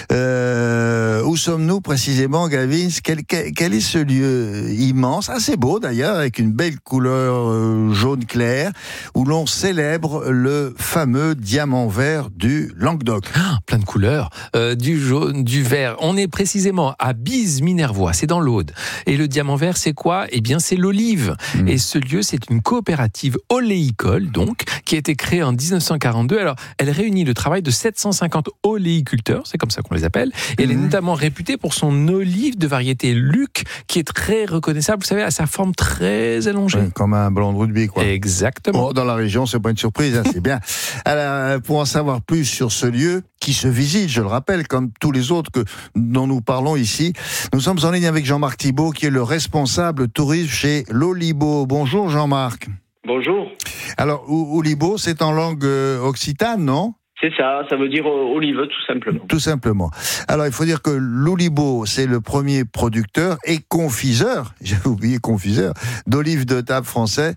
Où sommes-nous précisément, Gavin? Quel est ce lieu immense, assez beau d'ailleurs, avec une belle couleur jaune clair, où l'on célèbre le fameux diamant vert du Languedoc? Plein de couleurs, du jaune, du vert. On est précisément à Bise-Minervois, c'est dans l'Aude. Et le diamant vert, c'est quoi? Eh bien, c'est l'olive. Et ce lieu, c'est une coopérative oléicole, donc, qui a été créée en 1942. Alors, elle réunit le travail de 750 oléiculteurs, c'est comme ça qu'on les appelle. Et elle est notamment réputée pour son olive de variété Luc, qui est très reconnaissable, vous savez, à sa forme très allongée. Oui, comme un ballon de rugby, quoi. Exactement. Dans la région, c'est pas une surprise, hein, c'est bien. Alors, pour en savoir plus sur ce lieu, qui se visite, je le rappelle, comme tous les autres dont nous parlons ici, nous sommes en ligne avec Jean-Marc Thibault, qui est le responsable tourisme chez l'Olibo. Bonjour Jean-Marc. Bonjour. Alors, Olibo, c'est en langue occitane, non? C'est ça, ça veut dire olive, tout simplement. Tout simplement. Alors, il faut dire que l'Olibo, c'est le premier producteur et confiseur, j'avais oublié confiseur, d'olives de table française,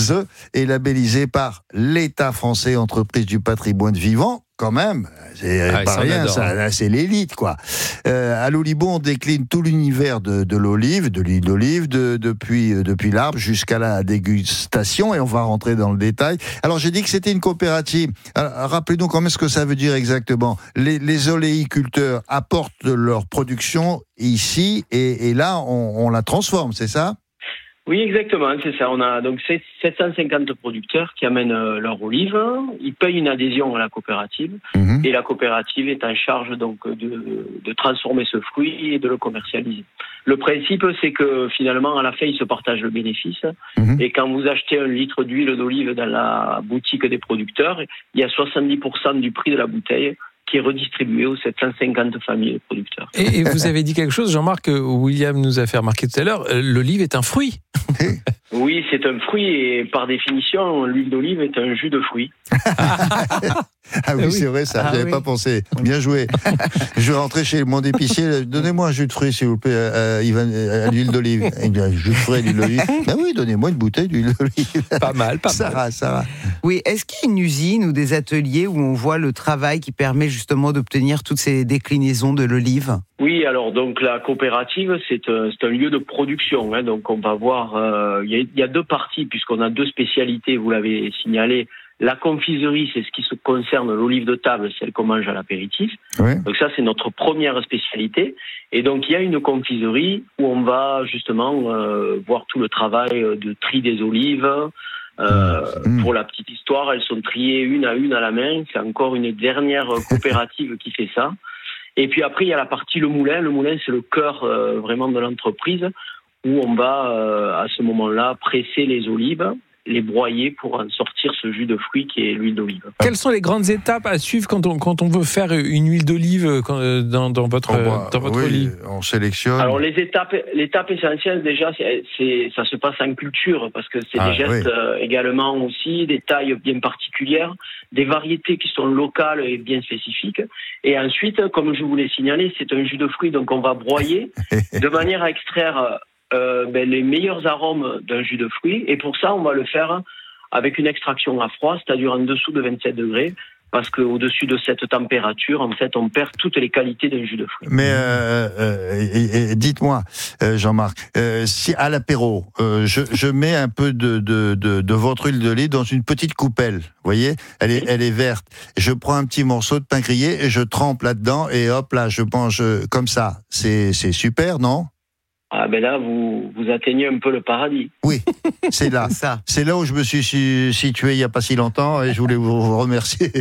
est labellisé par l'État français, entreprise du patrimoine vivant. Quand même, c'est pas rien, ça, c'est l'élite, quoi. À l'Olibo, on décline tout l'univers de l'olive, de l'huile d'olive, depuis l'arbre jusqu'à la dégustation, et on va rentrer dans le détail. Alors, j'ai dit que c'était une coopérative. Alors, rappelez-nous comment est-ce que ça veut dire exactement. Les oléiculteurs apportent leur production ici, et là, on la transforme, c'est ça? Oui, exactement, c'est ça. On a donc 750 producteurs qui amènent leur olive. Ils payent une adhésion à la coopérative et la coopérative est en charge donc de transformer ce fruit et de le commercialiser. Le principe, c'est que finalement, à la fin, ils se partagent le bénéfice. Et quand vous achetez un litre d'huile d'olive dans la boutique des producteurs, il y a 70% du prix de la bouteille qui est redistribué aux 750 familles de producteurs. Et vous avez dit quelque chose, Jean-Marc, William nous a fait remarquer tout à l'heure, l'olive est un fruit. Oui, c'est un fruit et par définition, l'huile d'olive est un jus de fruit. Ah oui, c'est vrai ça, j'avais pas pensé. Bien joué. Je vais rentrer chez mon épicier, donnez-moi un jus de fruit s'il vous plaît, à l'huile d'olive. Un jus de fruit à l'huile d'olive. Ben oui, donnez-moi une bouteille d'huile d'olive. Pas mal, Sarah. Oui, est-ce qu'il y a une usine ou des ateliers où on voit le travail qui permet justement d'obtenir toutes ces déclinaisons de l'olive? Oui, alors donc la coopérative, c'est un lieu de production. Hein, donc on va voir, il y a deux parties puisqu'on a deux spécialités, vous l'avez signalé. La confiserie, c'est ce qui se concerne l'olive de table, celle qu'on mange à l'apéritif. Oui. Donc ça, c'est notre première spécialité. Et donc, il y a une confiserie où on va justement voir tout le travail de tri des olives. Pour la petite histoire, elles sont triées une à la main. C'est encore une dernière coopérative qui fait ça. Et puis après, il y a la partie le moulin. Le moulin, c'est le cœur vraiment de l'entreprise où on va à ce moment-là presser les olives, les broyer pour en sortir ce jus de fruit qui est l'huile d'olive. Quelles sont les grandes étapes à suivre quand on veut faire une huile d'olive dans votre olive? On sélectionne. Alors l'étape essentielle déjà, ça se passe en culture parce que c'est des gestes également aussi, des tailles bien particulières, des variétés qui sont locales et bien spécifiques. Et ensuite, comme je vous l'ai signalé, c'est un jus de fruit, donc on va broyer de manière à extraire les meilleurs arômes d'un jus de fruits, et pour ça on va le faire avec une extraction à froid, c'est-à-dire en dessous de 27 degrés, parce qu'au-dessus de cette température, en fait, on perd toutes les qualités d'un jus de fruits. Mais dites-moi, Jean-Marc, si à l'apéro, je mets un peu de votre huile d'olive dans une petite coupelle, vous voyez, elle est verte. Je prends un petit morceau de pain grillé et je trempe là-dedans et hop là, je mange comme ça. C'est super, non ? Ah ben là, vous atteignez un peu le paradis. Oui, c'est là. C'est là où je me suis situé il n'y a pas si longtemps et je voulais vous remercier.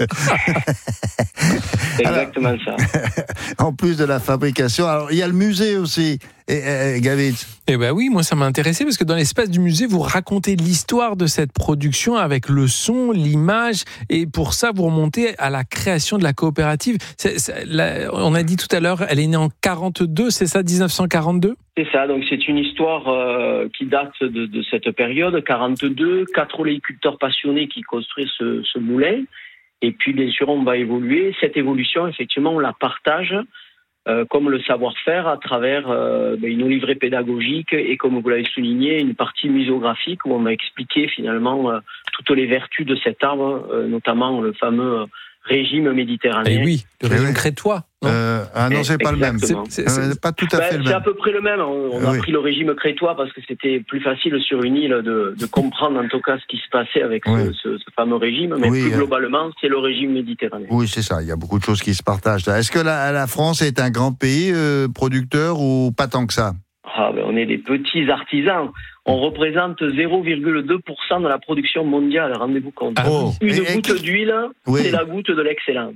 C'est exactement ça. En plus de la fabrication, alors il y a le musée aussi, Gavitz. Eh ben oui, moi ça m'a intéressé parce que dans l'espace du musée, vous racontez l'histoire de cette production avec le son, l'image, et pour ça vous remontez à la création de la coopérative. On a dit tout à l'heure, elle est née en 42, c'est ça, 1942 ? C'est ça, donc c'est une histoire qui date de cette période, 42, 4 oléiculteurs passionnés qui construisent ce moulin, et puis bien sûr on va évoluer. Cette évolution, effectivement, on la partage comme le savoir-faire à travers une livrée pédagogique et, comme vous l'avez souligné, une partie muséographique où on va expliquer finalement toutes les vertus de cet arbre, notamment le fameux régime méditerranéen. Et oui, le régime crétois. Non, c'est pas le même. C'est pas tout à fait le même. C'est à peu près le même. On a pris le régime crétois parce que c'était plus facile sur une île de comprendre en tout cas ce qui se passait avec ce fameux régime. Mais plus globalement, c'est le régime méditerranéen. Oui, c'est ça. Il y a beaucoup de choses qui se partagent. Est-ce que la France est un grand pays producteur ou pas tant que ça ? On est des petits artisans. On représente 0,2% de la production mondiale, rendez-vous compte. Une goutte d'huile, c'est la goutte de l'excellence.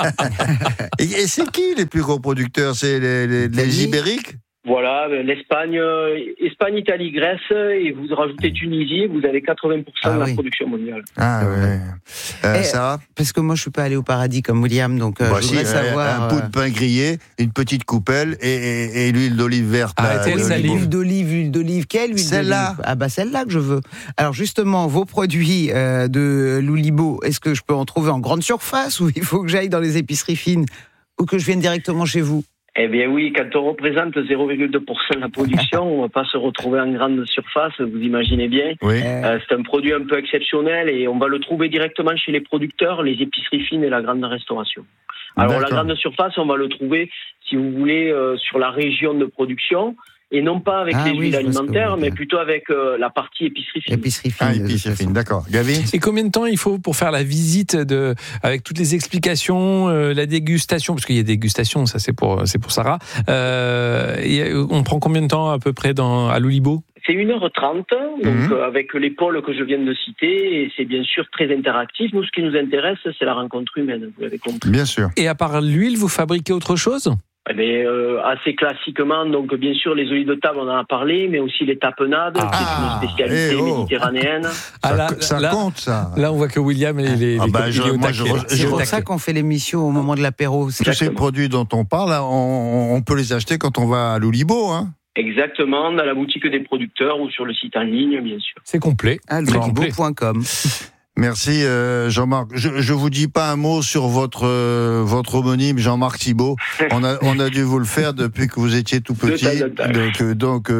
Et c'est qui les plus gros producteurs ? C'est les Ibériques ? Voilà, l'Espagne, Italie, Grèce, et vous rajoutez Tunisie, vous avez 80% de la production mondiale. Ah ouais. Sarah ? Parce que moi, je suis pas allé au paradis comme William, donc je voudrais savoir... Un pot de pain grillé, une petite coupelle et l'huile d'olive verte. L'huile d'olive, quelle huile Celle-là. Ah bah celle-là que je veux. Alors justement, vos produits de Loulibo, est-ce que je peux en trouver en grande surface ou il faut que j'aille dans les épiceries fines ou que je vienne directement chez vous ? Eh bien oui, quand on représente 0,2% de la production, on ne va pas se retrouver en grande surface, vous imaginez bien. Oui. C'est un produit un peu exceptionnel et on va le trouver directement chez les producteurs, les épiceries fines et la grande restauration. Alors la grande surface, on va le trouver, si vous voulez, sur la région de production. Et non pas avec les huiles alimentaires, mais plutôt avec la partie épicerie fine. Épicerie fine. Épicerie fine, d'accord. Gavi ? Et combien de temps il faut pour faire la visite avec toutes les explications, la dégustation, parce qu'il y a dégustation, ça c'est pour Sarah. On prend combien de temps à peu près à Loulibo ? C'est 1h30, donc avec les pôles que je viens de citer, et c'est bien sûr très interactif. Nous, ce qui nous intéresse, c'est la rencontre humaine, vous l'avez compris. Bien sûr. Et à part l'huile, vous fabriquez autre chose ? Assez classiquement, donc bien sûr les olives de table, on en a parlé, mais aussi les tapenades, qui est une spécialité méditerranéenne. Ça compte, ça. Là, on voit que William, c'est pour ça qu'on fait l'émission au moment de l'apéro. Tous ces produits dont on parle, on peut les acheter quand on va à Loulibo, hein. Exactement, dans la boutique des producteurs ou sur le site en ligne, bien sûr. C'est complet. Loulibo.com. Merci Jean-Marc. Je vous dis pas un mot sur votre homonyme Jean-Marc Thibault. On a dû vous le faire depuis que vous étiez tout petit. Donc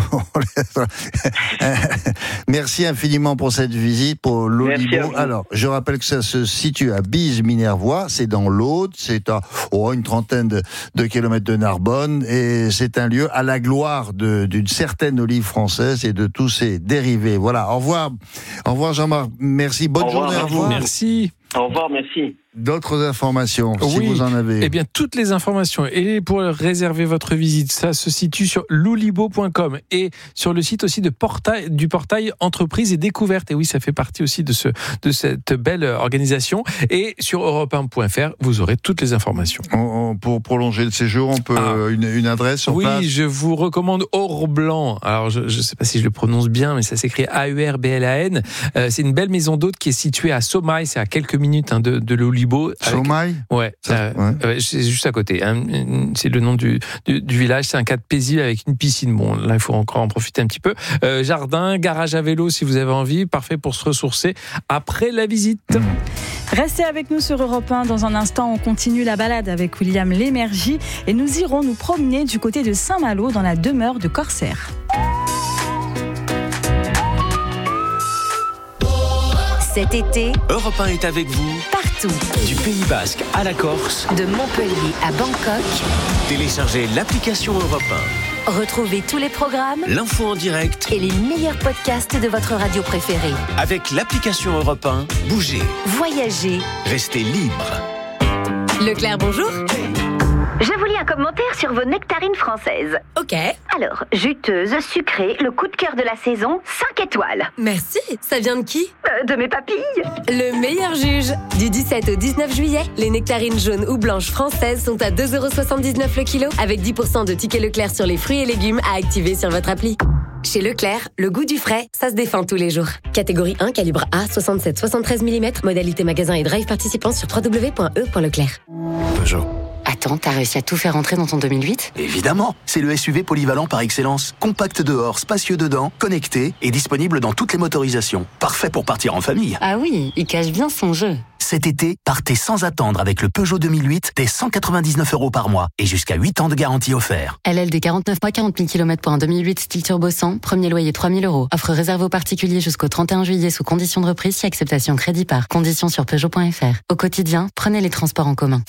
merci infiniment pour cette visite pour Loulibo. Alors, je rappelle que ça se situe à Bise-Minervois, c'est dans l'Aude, c'est à une trentaine de kilomètres de Narbonne et c'est un lieu à la gloire d'une certaine olive française et de tous ses dérivés. Voilà, au revoir Jean-Marc. Merci. Bonne journée à vous. Merci. Au revoir, merci. D'autres informations, si vous en avez. Eh bien, toutes les informations, et pour réserver votre visite, ça se situe sur loulibo.com et sur le site aussi du portail Entreprises et Découvertes. Et oui, ça fait partie aussi de cette belle organisation. Et sur europe1.fr, vous aurez toutes les informations. Pour prolonger le séjour, on peut une adresse sur place. Oui, je vous recommande Aurblanc. Alors, je ne sais pas si je le prononce bien, mais ça s'écrit AURBLAN. C'est une belle maison d'hôtes qui est située à Sommail, c'est à quelques minutes de Loulibo. Sommail ? Ouais, c'est juste à côté. C'est le nom du village. C'est un cadre paisible avec une piscine. Bon, là, il faut encore en profiter un petit peu. Jardin, garage à vélo si vous avez envie. Parfait pour se ressourcer après la visite. Restez avec nous sur Europe 1. Dans un instant, on continue la balade avec William Lémergie et nous irons nous promener du côté de Saint-Malo dans la demeure de Corsaire. Cet été, Europe 1 est avec vous partout. Du Pays Basque à la Corse, de Montpellier à Bangkok. Téléchargez l'application Europe 1. Retrouvez tous les programmes, l'info en direct et les meilleurs podcasts de votre radio préférée. Avec l'application Europe 1, bougez, voyagez, restez libre. Leclerc, bonjour. Je vous lis un commentaire sur vos nectarines françaises. Ok. Alors, juteuse, sucrée, le coup de cœur de la saison, 5 étoiles. Merci. Ça vient de qui? De mes papilles. Le meilleur juge. Du 17 au 19 juillet, les nectarines jaunes ou blanches françaises sont à 2,79€ le kilo, avec 10% de tickets Leclerc sur les fruits et légumes à activer sur votre appli. Chez Leclerc, le goût du frais, ça se défend tous les jours. Catégorie 1, calibre A, 67-73 mm, modalité magasin et drive participant sur www.e.leclerc. Peugeot. Attends, t'as réussi à tout faire rentrer dans ton 2008 ? Évidemment, c'est le SUV polyvalent par excellence. Compact dehors, spacieux dedans, connecté et disponible dans toutes les motorisations. Parfait pour partir en famille. Ah oui, il cache bien son jeu. Cet été, partez sans attendre avec le Peugeot 2008 dès 199€ par mois et jusqu'à 8 ans de garantie offert. LLD 49 mois, 40 000 km pour un 2008 style turbo 100, premier loyer 3 000€. Offre réservée aux particuliers jusqu'au 31 juillet sous condition de reprise si acceptation crédit par. Conditions sur Peugeot.fr. Au quotidien, prenez les transports en commun.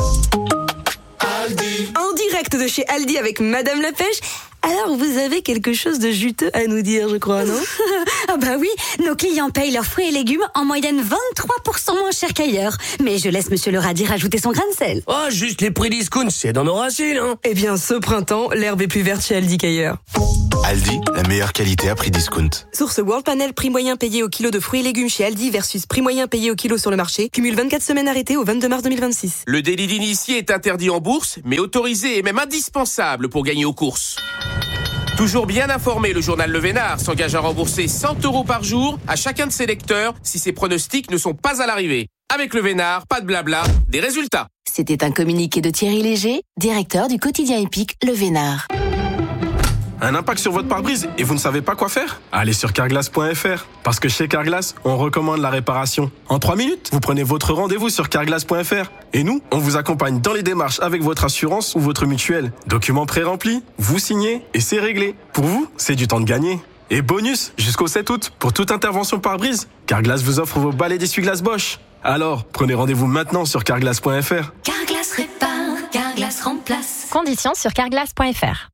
En direct de chez Aldi avec Madame la Pêche. Alors, vous avez quelque chose de juteux à nous dire, je crois, non? Ah bah oui, nos clients payent leurs fruits et légumes en moyenne 23% moins cher qu'ailleurs. Mais je laisse Monsieur le radis rajouter son grain de sel. Oh, juste les prix discount, c'est dans nos racines, hein. Eh bien, ce printemps, l'herbe est plus verte chez Aldi qu'ailleurs. Aldi, la meilleure qualité à prix discount. Source World Panel, prix moyen payé au kilo de fruits et légumes chez Aldi versus prix moyen payé au kilo sur le marché. Cumule 24 semaines arrêtées au 22 mars 2026. Le délit d'initié est interdit en bourse, mais autorisé et même indispensable pour gagner aux courses. Toujours bien informé, le journal Le Vénard s'engage à rembourser 100€ par jour à chacun de ses lecteurs si ses pronostics ne sont pas à l'arrivée. Avec Le Vénard, pas de blabla, des résultats. C'était un communiqué de Thierry Léger, directeur du quotidien épique Le Vénard. Un impact sur votre pare-brise et vous ne savez pas quoi faire? Allez sur carglass.fr. Parce que chez Carglass, on recommande la réparation. En 3 minutes, vous prenez votre rendez-vous sur carglass.fr. Et nous, on vous accompagne dans les démarches avec votre assurance ou votre mutuelle. Documents pré-remplis, vous signez et c'est réglé. Pour vous, c'est du temps de gagner. Et bonus, jusqu'au 7 août, pour toute intervention pare-brise, Carglass vous offre vos balais d'essuie-glace Bosch. Alors, prenez rendez-vous maintenant sur carglass.fr. Carglass répare, Carglass remplace. Conditions sur carglass.fr.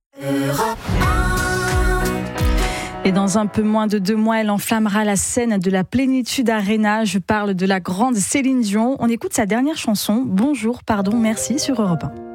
Et dans un peu moins de 2 mois, elle enflammera la scène de la Plénitude Arena. Je parle de la grande Céline Dion. On écoute sa dernière chanson, Bonjour, pardon, merci, sur Europe 1.